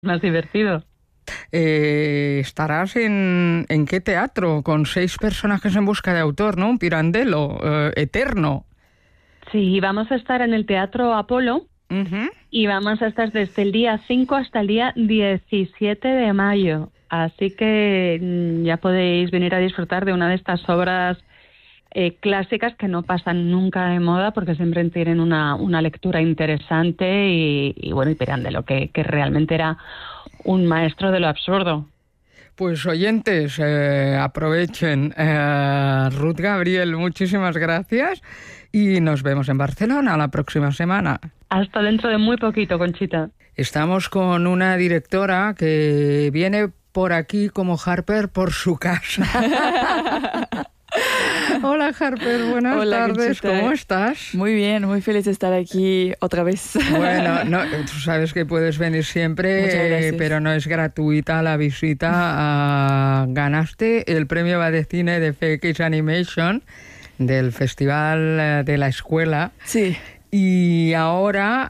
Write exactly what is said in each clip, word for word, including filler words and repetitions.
más divertido. Eh, estarás en, ¿en qué teatro? Con seis personajes en busca de autor, ¿no? Un Pirandello eh, eterno. Sí, vamos a estar en el Teatro Apolo Uh-huh. y vamos a estar desde el día cinco hasta el día diecisiete de mayo. Así que mm, ya podéis venir a disfrutar de una de estas obras eh, clásicas que no pasan nunca de moda porque siempre tienen una, una lectura interesante y, y bueno, y Pirandello, que, que realmente era un maestro de lo absurdo. Pues oyentes, eh, aprovechen. Eh, Ruth Gabriel, muchísimas gracias y nos vemos en Barcelona la próxima semana. Hasta dentro de muy poquito, Conchita. Estamos con una directora que viene por aquí como Harper por su casa. Hola Harper, buenas Hola, tardes, Conchita. ¿cómo estás? Muy bien, muy feliz de estar aquí otra vez. Bueno, no, tú sabes que puedes venir siempre, Muchas gracias. eh, pero no es gratuita la visita. Ah, ganaste el premio Badecine de F X Animation del Festival eh, de la Escuela. Sí, Y ahora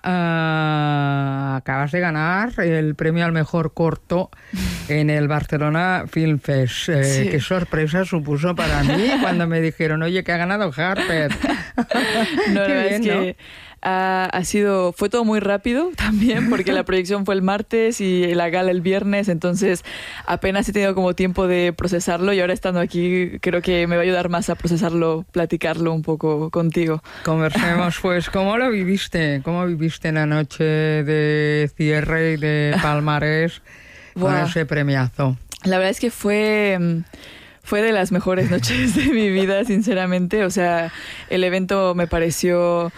uh, acabas de ganar el premio al mejor corto en el Barcelona Film Fest. Eh, Sí. Qué sorpresa supuso para mí cuando me dijeron, oye, que ha ganado Harper. no, Qué la verdad bien, es ¿no? que ha, ha sido, fue todo muy rápido también, porque la proyección fue el martes y la gala el viernes, entonces apenas he tenido como tiempo de procesarlo y ahora estando aquí creo que me va a ayudar más a procesarlo, platicarlo un poco contigo. Conversemos, pues, ¿cómo lo viviste? ¿Cómo viviste la noche de cierre y de palmarés con Buah. ese premiazo? La verdad es que fue... mm, Fue de las mejores noches de mi vida, sinceramente. O sea, el evento me pareció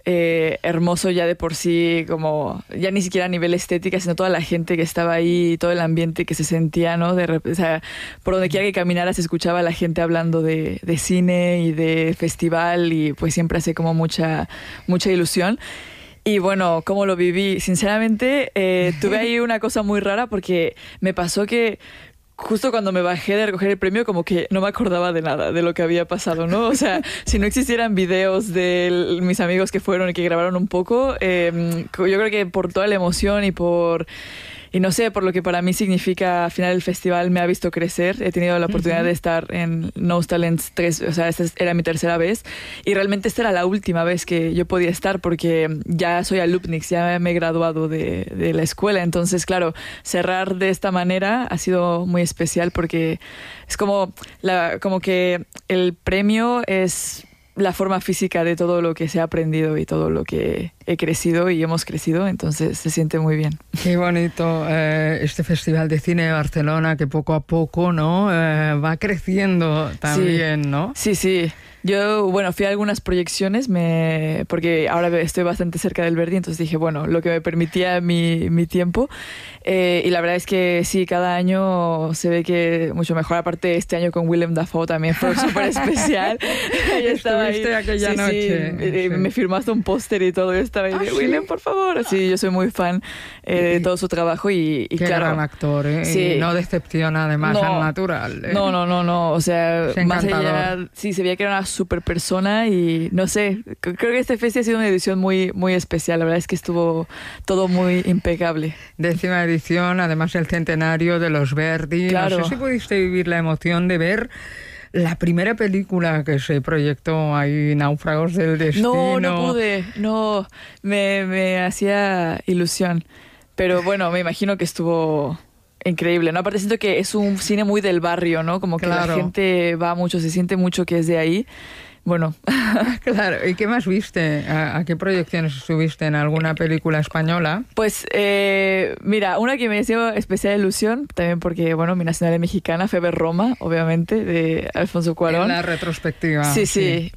eh, hermoso ya de por sí, como ya ni siquiera a nivel estética, sino toda la gente que estaba ahí, todo el ambiente que se sentía, ¿no? De, rep- o sea, por donde quiera que caminara se escuchaba a la gente hablando de, de cine y de festival y pues siempre hace como mucha, mucha ilusión. Y bueno, ¿cómo lo viví? Sinceramente, eh, tuve ahí una cosa muy rara porque me pasó que justo cuando me bajé de recoger el premio, como que no me acordaba de nada, de lo que había pasado, ¿no? O sea, si no existieran videos de l- mis amigos que fueron y que grabaron un poco, eh, yo creo que por toda la emoción y por... Y no sé, por lo que para mí significa, al final el festival me ha visto crecer. He tenido la oportunidad de estar en Nose Talents tres, o sea, esta era mi tercera vez. Y realmente esta era la última vez que yo podía estar porque ya soy alumnix, ya me he graduado de, de la escuela. Entonces, claro, cerrar de esta manera ha sido muy especial porque es como, la, como que el premio es la forma física de todo lo que se ha aprendido y todo lo que he crecido y hemos crecido, entonces se siente muy bien. Qué bonito eh, este Festival de Cine de Barcelona que poco a poco, ¿no? Eh, va creciendo también, Sí. ¿no? Sí, sí. Yo, bueno, fui a algunas proyecciones me, porque ahora estoy bastante cerca del Verdi, entonces dije, bueno, lo que me permitía mi, mi tiempo. Eh, y la verdad es que sí, cada año se ve que mucho mejor. Aparte, este año con Willem Dafoe también fue súper especial. Yo estaba ahí. Estuviste aquella Sí, noche. sí, eh, Sí. me firmaste un póster y todo. Yo estaba ahí ¿Ah, de sí? Willem, por favor. Sí, yo soy muy fan eh, de todo su trabajo y, y Qué claro. gran actor, ¿eh? Sí. Y no decepciona además No. al natural. ¿eh? No, no, no, no. O sea, Es más encantador. allá, sí, se veía que era una super persona y no sé, c- creo que este festival ha sido una edición muy, muy especial. La verdad es que estuvo todo muy impecable. Décima edición, además el centenario de los Verdi. Claro. No sé si pudiste vivir la emoción de ver la primera película que se proyectó ahí, Náufragos del Destino. No, no pude, no, me, me hacía ilusión. Pero bueno, me imagino que estuvo increíble, ¿no? Aparte siento que es un cine muy del barrio, ¿no? Como que Claro. la gente va mucho, se siente mucho que es de ahí. Bueno, Claro, ¿y qué más viste? ¿A, a qué proyecciones estuviste? ¿En alguna película española? pues eh, mira, una que me hizo especial ilusión, también porque, bueno, mi nacionalidad mexicana fue ver Roma, obviamente, de Alfonso Cuarón. En la retrospectiva. Sí, sí,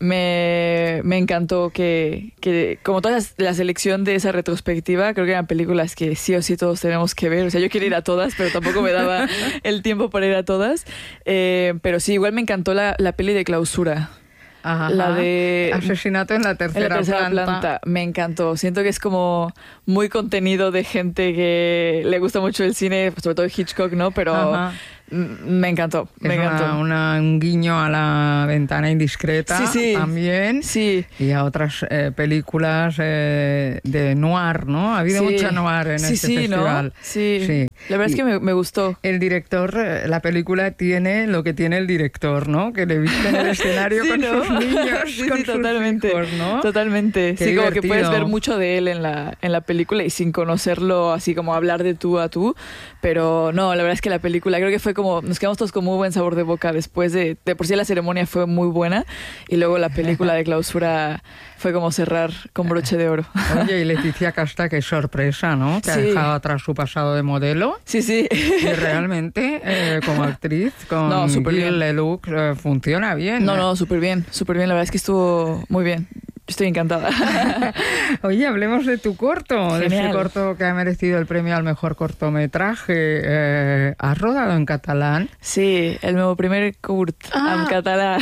Me, me encantó que, que como toda la selección de esa retrospectiva, creo que eran películas que sí o sí todos tenemos que ver. O sea, yo quería ir a todas, pero tampoco me daba el tiempo para ir a todas. Eh, pero sí, igual me encantó la, la peli de Clausura. Ajá. La de... Asesinato en la tercera, En la tercera planta. planta. Me encantó. Siento que es como muy contenido de gente que le gusta mucho el cine, sobre todo Hitchcock, ¿no? Pero Ajá. Me encantó, me es encantó. Una, una, un guiño a La ventana indiscreta sí, sí. también. Sí. Y a otras eh, películas eh, de noir, ¿no? Ha habido sí. mucha noir en sí, este sí, festival. ¿no? Sí, sí. La verdad y es que me, me gustó. El director, la película tiene lo que tiene el director, ¿no? Que le viste en el escenario sí, con ¿no? sus niños, sí, con sí, sus totalmente, hijos, ¿no? Totalmente. Qué sí, divertido. Como que puedes ver mucho de él en la, en la película y sin conocerlo, así como hablar de tú a tú. Pero no, la verdad es que la película, creo que fue como, nos quedamos todos con muy buen sabor de boca después de, de por sí la ceremonia fue muy buena y luego la película de clausura fue como cerrar con broche de oro. Oye, y Leticia Casta, qué sorpresa, ¿no? Que sí. ha dejado atrás su pasado de modelo. Sí, sí. Y realmente, eh, como actriz, con no, Gil Lelouch, eh, funciona bien. No, ¿eh? no, súper bien, súper bien. La verdad es que estuvo muy bien. Estoy encantada. Oye, hablemos de tu corto, Genial. de ese corto que ha merecido el premio al mejor cortometraje. Eh, ¿Has rodado en catalán? Sí, el meu primer curt ah. en català.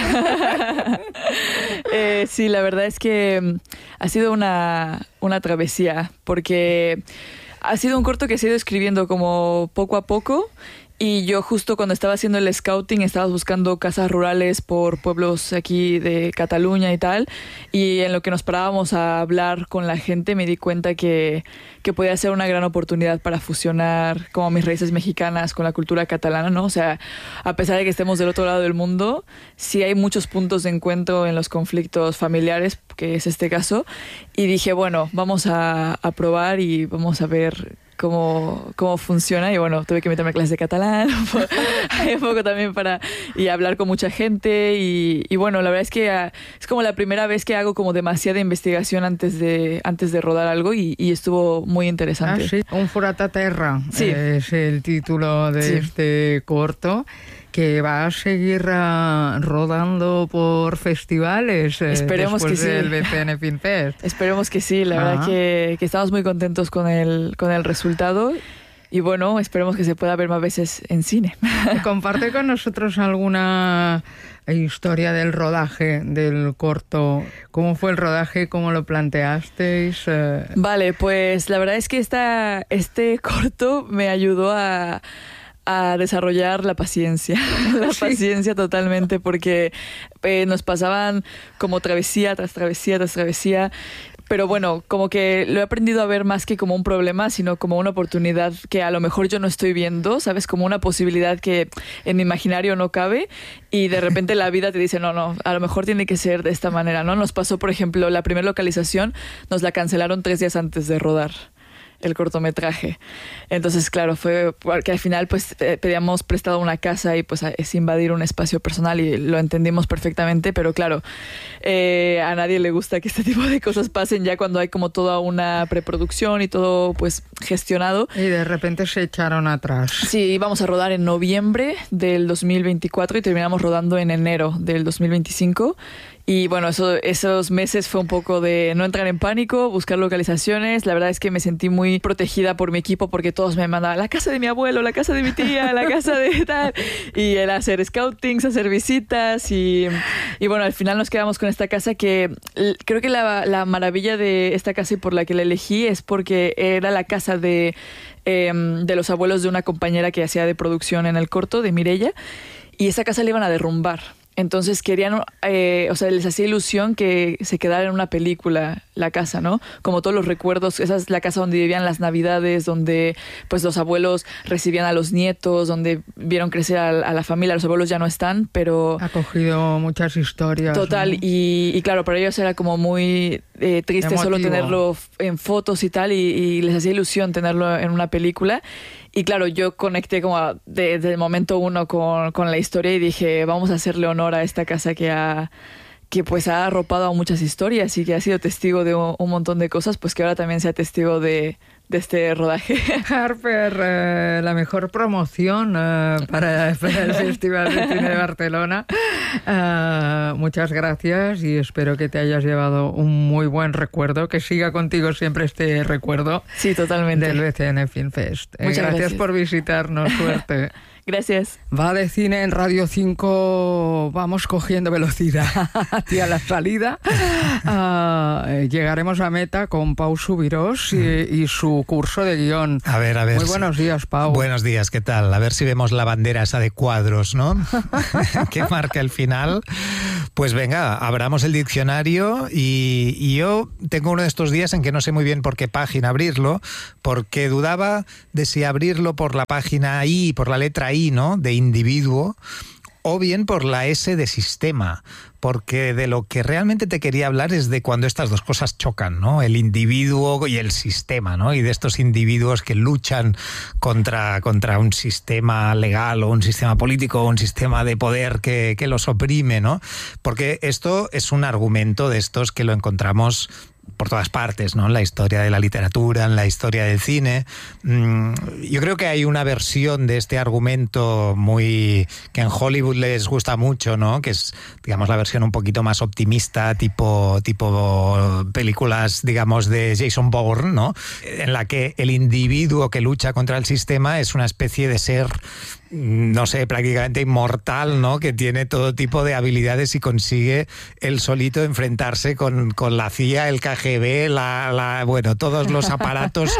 eh, sí, la verdad es que ha sido una, una travesía, porque ha sido un corto que se ha ido escribiendo como poco a poco. Y yo justo cuando estaba haciendo el scouting estaba buscando casas rurales por pueblos aquí de Cataluña y tal, y en lo que nos parábamos a hablar con la gente me di cuenta que, que podía ser una gran oportunidad para fusionar como mis raíces mexicanas con la cultura catalana, ¿no? O sea, a pesar de que estemos del otro lado del mundo, sí hay muchos puntos de encuentro en los conflictos familiares, que es este caso, y dije, bueno, vamos a, a probar y vamos a ver cómo, cómo funciona. Y bueno, tuve que meterme a clases de catalán un poco también para y hablar con mucha gente y, y bueno, la verdad es que uh, es como la primera vez que hago como demasiada investigación antes de antes de rodar algo y, y estuvo muy interesante. Ah, sí. Un forat a terra sí. es el título de sí. este corto, que va a seguir uh, rodando por festivales eh, Esperemos después que del sí. B C N Film Fest. Esperemos que sí, la Ajá. verdad que, que estamos muy contentos con el, con el resultado y bueno, esperemos que se pueda ver más veces en cine. Comparte con nosotros alguna historia del rodaje del corto. ¿Cómo fue el rodaje? ¿Cómo lo planteasteis? Eh... Vale, pues la verdad es que esta, este corto me ayudó a... a desarrollar la paciencia, la sí. paciencia totalmente, porque eh, nos pasaban como travesía tras travesía tras travesía, pero bueno, como que lo he aprendido a ver más que como un problema, sino como una oportunidad que a lo mejor yo no estoy viendo, ¿sabes? Como una posibilidad que en mi imaginario no cabe y de repente la vida te dice, no, no, a lo mejor tiene que ser de esta manera, ¿no? Nos pasó, por ejemplo, la primera localización, nos la cancelaron tres días antes de rodar el cortometraje. Entonces, claro, fue porque al final pues eh, pedíamos prestado una casa y pues es invadir un espacio personal y lo entendimos perfectamente, pero claro, eh, a nadie le gusta que este tipo de cosas pasen ya cuando hay como toda una preproducción y todo pues gestionado. Y de repente se echaron atrás. Sí, íbamos a rodar en noviembre del dos mil veinticuatro y terminamos rodando en enero del dos mil veinticinco. Y bueno, eso, esos meses fue un poco de no entrar en pánico, buscar localizaciones. La verdad es que me sentí muy protegida por mi equipo porque todos me mandaban la casa de mi abuelo, la casa de mi tía, la casa de tal. Y era hacer scoutings, hacer visitas. Y, y bueno, al final nos quedamos con esta casa que creo que la, la maravilla de esta casa y por la que la elegí es porque era la casa de, eh, de los abuelos de una compañera que hacía de producción en el corto, de Mireia. Y esa casa la iban a derrumbar. Entonces querían, eh, o sea, les hacía ilusión que se quedara en una película la casa, ¿no? Como todos los recuerdos, esa es la casa donde vivían las navidades, donde pues los abuelos recibían a los nietos, donde vieron crecer a, a la familia, los abuelos ya no están, pero... Ha cogido muchas historias. Total, ¿no? y, y claro, para ellos era como muy eh, triste Emotivo. Solo tenerlo en fotos y tal, y, y les hacía ilusión tenerlo en una película. Y claro, yo conecté como desde el momento uno con, con la historia y dije, vamos a hacerle honor a esta casa que ha, que pues ha arropado a muchas historias y que ha sido testigo de un, un montón de cosas, pues que ahora también sea testigo de, de este rodaje. Harper, eh, la mejor promoción eh, para, para el Festival de Cine de Barcelona. Uh, muchas gracias y espero que te hayas llevado un muy buen recuerdo, que siga contigo siempre este recuerdo. Sí, totalmente. Del B C N Film Fest. Eh, muchas gracias, gracias por visitarnos, suerte. Gracias. Va de cine en Radio cinco, vamos cogiendo velocidad hacia la salida. Uh, llegaremos a meta con Pau Subirós y, y su curso de guión. A ver, a ver. Muy buenos días, Pau. Buenos días, ¿qué tal? A ver si vemos la bandera esa de cuadros, ¿no? Que marca el final. Pues venga, abramos el diccionario y, y yo tengo uno de estos días en que no sé muy bien por qué página abrirlo, porque dudaba de si abrirlo por la página I, por la letra I, ¿no?, de individuo, o bien por la S de sistema, porque de lo que realmente te quería hablar es de cuando estas dos cosas chocan, ¿no? El individuo y el sistema, ¿no? Y de estos individuos que luchan contra, contra un sistema legal o un sistema político o un sistema de poder que, que los oprime, ¿no? Porque esto es un argumento de estos que lo encontramos por todas partes, ¿no? En la historia de la literatura, en la historia del cine. Yo creo que hay una versión de este argumento muy que en Hollywood les gusta mucho, ¿no? Que es, digamos, la versión un poquito más optimista, tipo, tipo películas, digamos, de Jason Bourne, ¿no? En la que el individuo que lucha contra el sistema es una especie de ser, no sé, prácticamente inmortal, ¿no? Que tiene todo tipo de habilidades y consigue él solito enfrentarse con, con la C I A, el K G B, la, la, bueno, todos los aparatos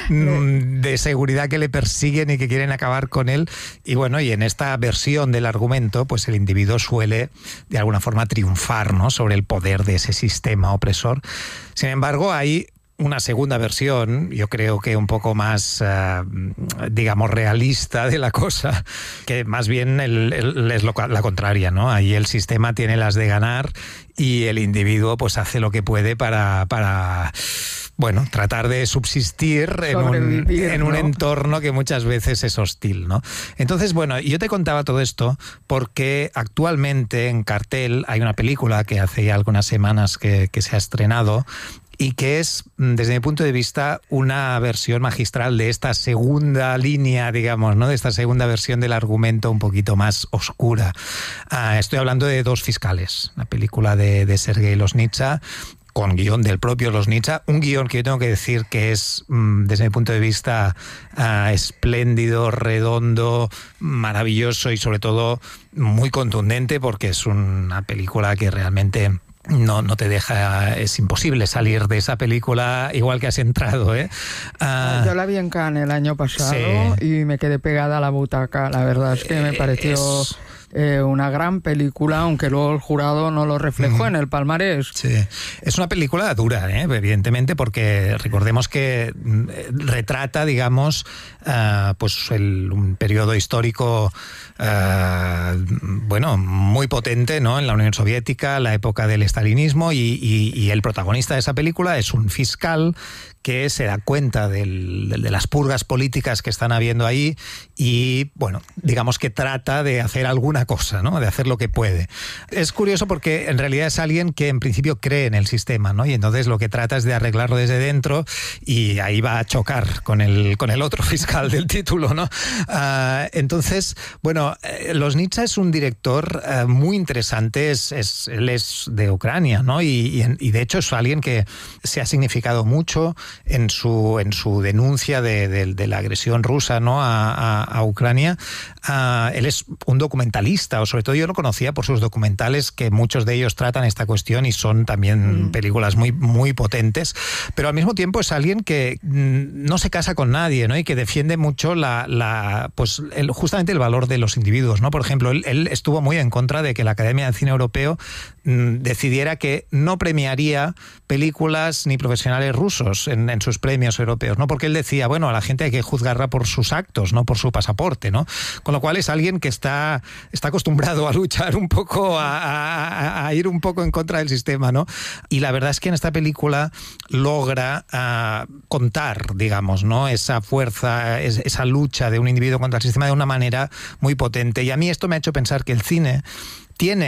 de seguridad que le persiguen y que quieren acabar con él. Y bueno, y en esta versión del argumento, pues el individuo suele de alguna forma triunfar, ¿no?, sobre el poder de ese sistema opresor. Sin embargo, hay una segunda versión, yo creo que un poco más, uh, digamos, realista de la cosa, que más bien el, el, es lo, la contraria, ¿no? Ahí el sistema tiene las de ganar y el individuo pues hace lo que puede para... para bueno, tratar de subsistir en un, en un ¿no? entorno que muchas veces es hostil, ¿no? Entonces, bueno, yo te contaba todo esto porque actualmente en cartel hay una película que hace ya algunas semanas que, que se ha estrenado y que es, desde mi punto de vista, una versión magistral de esta segunda línea, digamos, ¿no?, de esta segunda versión del argumento un poquito más oscura. Ah, estoy hablando de Dos fiscales, la película de, de Sergei Loznitsa, con guión del propio Loznitsa, un guión que yo tengo que decir que es, desde mi punto de vista, uh, espléndido, redondo, maravilloso y sobre todo muy contundente, porque es una película que realmente no, no te deja, es imposible salir de esa película igual que has entrado, ¿eh? Uh, Yo la vi en Cannes el año pasado, sí, y me quedé pegada a la butaca, la verdad es que me pareció... Es... Eh, una gran película, aunque luego el jurado no lo reflejó mm. en el palmarés. Sí, es una película dura, ¿eh? Evidentemente, porque recordemos que retrata, digamos, uh, pues el, un periodo histórico, uh, bueno, muy potente, ¿no?, en la Unión Soviética, la época del estalinismo, y, y, y el protagonista de esa película es un fiscal que se da cuenta del, de las purgas políticas que están habiendo ahí y, bueno, digamos que trata de hacer alguna cosa, ¿no?, de hacer lo que puede. Es curioso porque en realidad es alguien que en principio cree en el sistema, ¿no?, y entonces lo que trata es de arreglarlo desde dentro y ahí va a chocar con el, con el otro fiscal del título, ¿no? Uh, entonces, bueno, Loznitsa es un director uh, muy interesante, es, es, él es de Ucrania, ¿no?, y, y, y de hecho es alguien que se ha significado mucho en su en su denuncia de, de, de la agresión rusa, ¿no?, a, a, a Ucrania. Uh, él es un documentalista, o sobre todo yo lo conocía por sus documentales, que muchos de ellos tratan esta cuestión y son también mm. películas muy, muy potentes, pero al mismo tiempo es alguien que mm, no se casa con nadie, ¿no?, y que defiende mucho la, la pues el, justamente el valor de los individuos, ¿no? Por ejemplo, él, él estuvo muy en contra de que la Academia de Cine Europeo mm, decidiera que no premiaría películas ni profesionales rusos en, en sus premios europeos, ¿no? Porque él decía, bueno, a la gente hay que juzgarla por sus actos, no por su pasaporte, ¿no? Con lo cual es alguien que está, está acostumbrado a luchar un poco, a, a, a ir un poco en contra del sistema, ¿no? Y la verdad es que en esta película logra uh, contar, digamos, ¿no?, esa fuerza, es, esa lucha de un individuo contra el sistema de una manera muy potente. Y a mí esto me ha hecho pensar que el cine tiene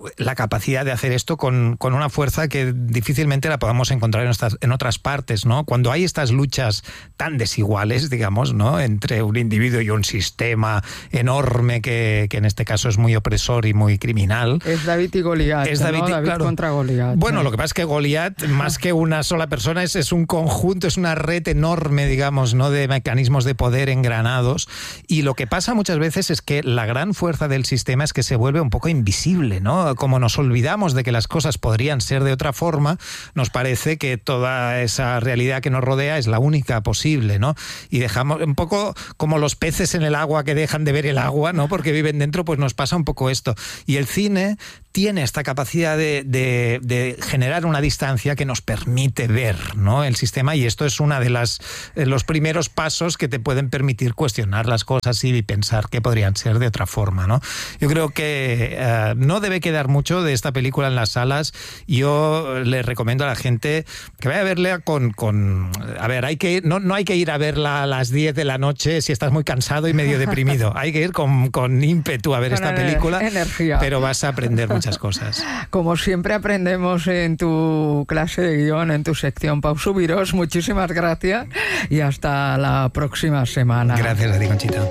la capacidad de hacer esto con, con una fuerza que difícilmente la podamos encontrar en, estas, en otras partes, ¿no? Cuando hay estas luchas tan desiguales, digamos, ¿no? Entre un individuo y un sistema enorme que, que en este caso es muy opresor y muy criminal. Es David y Goliat, es David, ¿no? y, David claro. contra Goliat. Bueno, ¿no? lo que pasa es que Goliat, más que una sola persona, es, es un conjunto, es una red enorme, digamos, ¿no? De mecanismos de poder engranados. Y lo que pasa muchas veces es que la gran fuerza del sistema es que se vuelve un poco invisible, ¿no? Como nos olvidamos de que las cosas podrían ser de otra forma, nos parece que toda esa realidad que nos rodea es la única posible, ¿no? Y dejamos un poco como los peces en el agua que dejan de ver el agua, ¿no? Porque viven dentro, pues nos pasa un poco esto. Y el cine tiene esta capacidad de, de, de generar una distancia que nos permite ver, ¿no? El sistema, y esto es una de las los primeros pasos que te pueden permitir cuestionar las cosas y pensar que podrían ser de otra forma, ¿no? Yo creo que uh, no debe quedar mucho de esta película en las salas. Yo le recomiendo a la gente que vaya a verla con, con a ver, hay que no, no hay que ir a verla a las diez de la noche si estás muy cansado y medio deprimido. Hay que ir con, con ímpetu a ver con esta película, energía. Pero vas a aprender muchas cosas. Como siempre aprendemos en tu clase de guión, en tu sección, Pau Subirós, muchísimas gracias y hasta la próxima semana. Gracias a ti, Conchita.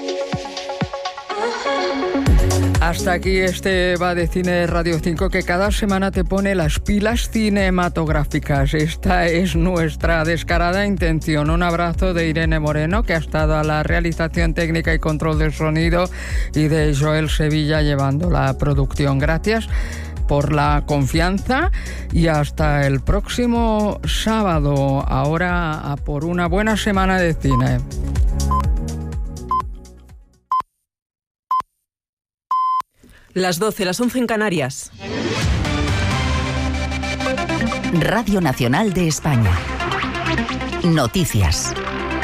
Hasta aquí este Va de Cine de Radio cinco, que cada semana te pone las pilas cinematográficas. Esta es nuestra descarada intención. Un abrazo de Irene Moreno, que ha estado a la realización técnica y control del sonido, y de Joel Sevilla llevando la producción. Gracias por la confianza y hasta el próximo sábado. Ahora a por una buena semana de cine. Las doce, las once en Canarias. Radio Nacional de España. Noticias.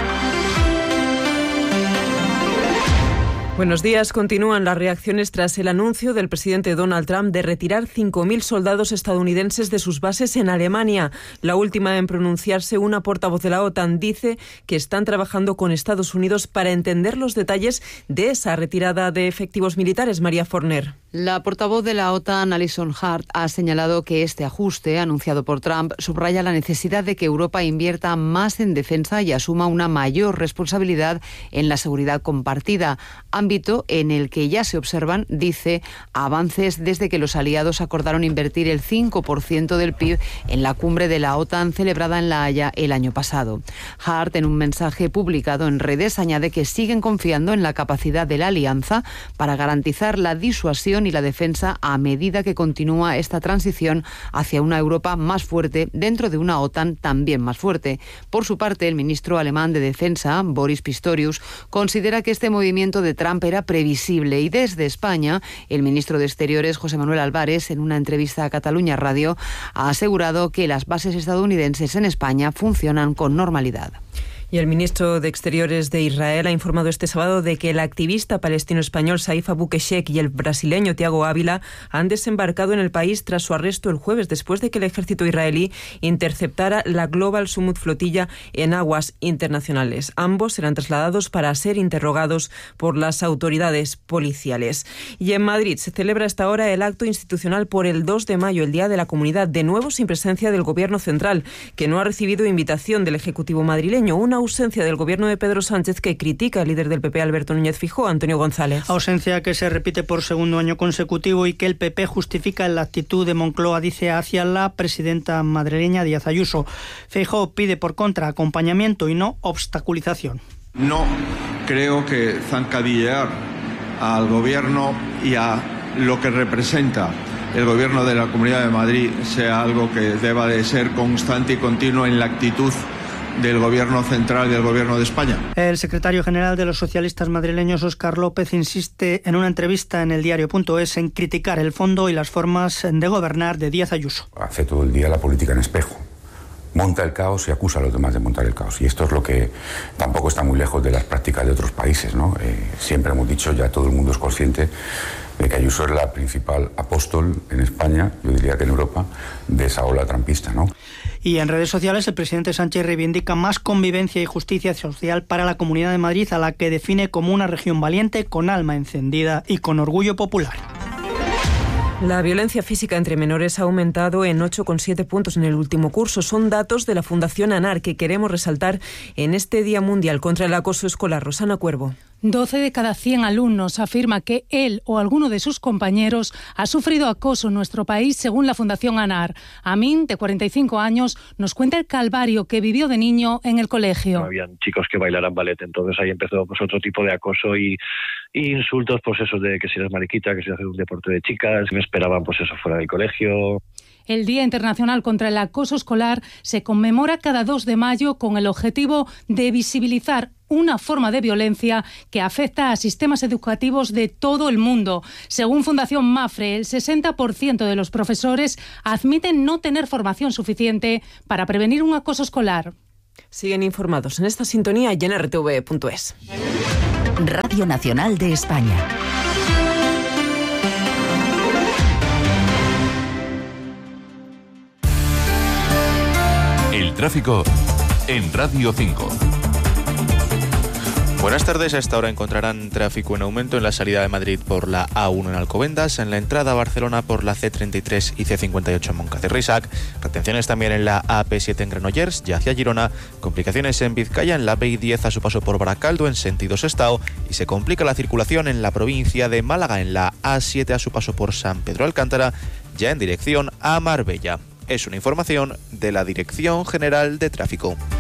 Buenos días. Continúan las reacciones tras el anuncio del presidente Donald Trump de retirar cinco mil soldados estadounidenses de sus bases en Alemania. La última en pronunciarse, una portavoz de la OTAN, dice que están trabajando con Estados Unidos para entender los detalles de esa retirada de efectivos militares. María Forner. La portavoz de la OTAN, Alison Hart, ha señalado que este ajuste anunciado por Trump subraya la necesidad de que Europa invierta más en defensa y asuma una mayor responsabilidad en la seguridad compartida, ámbito en el que ya se observan, dice, avances desde que los aliados acordaron invertir el cinco por ciento del P I B en la cumbre de la OTAN celebrada en La Haya el año pasado. Hart, en un mensaje publicado en redes, añade que siguen confiando en la capacidad de la alianza para garantizar la disuasión y la defensa a medida que continúa esta transición hacia una Europa más fuerte dentro de una OTAN también más fuerte. Por su parte, el ministro alemán de Defensa, Boris Pistorius, considera que este movimiento de Trump era previsible, y desde España, el ministro de Exteriores, José Manuel Álvarez, en una entrevista a Cataluña Radio, ha asegurado que las bases estadounidenses en España funcionan con normalidad. Y el ministro de Exteriores de Israel ha informado este sábado de que el activista palestino-español Saif Abu Keshek y el brasileño Thiago Ávila han desembarcado en el país tras su arresto el jueves, después de que el ejército israelí interceptara la Global Summit flotilla en aguas internacionales. Ambos serán trasladados para ser interrogados por las autoridades policiales. Y en Madrid se celebra a esta hora el acto institucional por el dos de mayo, el Día de la Comunidad, de nuevo sin presencia del Gobierno central, que no ha recibido invitación del Ejecutivo madrileño. Una ausencia del gobierno de Pedro Sánchez que critica el líder del P P, Alberto Núñez Feijóo. Antonio González. Ausencia que se repite por segundo año consecutivo y que el P P justifica en la actitud de Moncloa, dice, hacia la presidenta madrileña Díaz Ayuso. Feijóo pide, por contra, acompañamiento y no obstaculización. No creo que zancadillear al gobierno y a lo que representa el gobierno de la Comunidad de Madrid sea algo que deba de ser constante y continuo en la actitud del Gobierno central y del Gobierno de España. El secretario general de los socialistas madrileños, Óscar López, insiste en una entrevista en el diario punto es en criticar el fondo y las formas de gobernar de Díaz Ayuso. Hace todo el día la política en espejo. Monta el caos y acusa a los demás de montar el caos. Y esto es lo que tampoco está muy lejos de las prácticas de otros países, ¿no? Eh, siempre hemos dicho, ya todo el mundo es consciente de que Ayuso es la principal apóstol en España, yo diría que en Europa, de esa ola trampista, ¿no? Y en redes sociales el presidente Sánchez reivindica más convivencia y justicia social para la Comunidad de Madrid, a la que define como una región valiente, con alma encendida y con orgullo popular. La violencia física entre menores ha aumentado en ocho coma siete puntos en el último curso. Son datos de la Fundación ANAR que queremos resaltar en este Día Mundial contra el Acoso Escolar. Rosana Cuervo. doce de cada cien alumnos afirma que él o alguno de sus compañeros ha sufrido acoso en nuestro país, según la Fundación ANAR. Amin, de cuarenta y cinco años, nos cuenta el calvario que vivió de niño en el colegio. Habían chicos que bailaran ballet, entonces ahí empezó pues, otro tipo de acoso y, y insultos, pues esos de que si eres mariquita, que si haces un deporte de chicas, me esperaban pues eso fuera del colegio. El Día Internacional contra el Acoso Escolar se conmemora cada dos de mayo con el objetivo de visibilizar una forma de violencia que afecta a sistemas educativos de todo el mundo. Según Fundación Mafre, el sesenta por ciento de los profesores admiten no tener formación suficiente para prevenir un acoso escolar. Siguen informados en esta sintonía y en R T V punto es. Radio Nacional de España. El tráfico en Radio cinco. Buenas tardes. A esta hora encontrarán tráfico en aumento en la salida de Madrid por la A uno en Alcobendas, en la entrada a Barcelona por la C treinta y tres y C cincuenta y ocho en Moncada-Reixac, retenciones también en la A P siete en Granollers y hacia Girona, complicaciones en Vizcaya en la B I diez a su paso por Baracaldo en sentido Sestao y se complica la circulación en la provincia de Málaga en la A siete a su paso por San Pedro Alcántara, ya en dirección a Marbella. Es una información de la Dirección General de Tráfico.